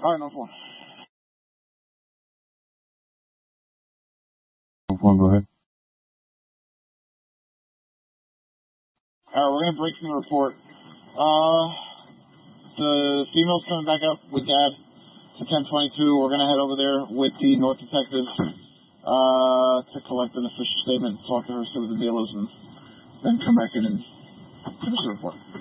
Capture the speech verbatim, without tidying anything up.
Alright, no four. No four, go ahead. Alright, we're gonna break from the report. Uh, the female's coming back up with Dad to ten twenty-two. We're gonna head over there with the North detectives, uh, to collect an official statement, talk to her, see what the deal is, and then come back in and finish the report.